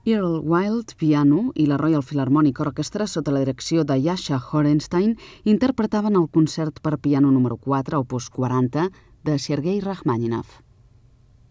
Earl Wild, piano, i la Royal Philharmonic Orchestra, sota la direcció de Yasha Horenstein, interpretaven el concert per piano número 4, opus 40, de Sergei Rachmaninoff.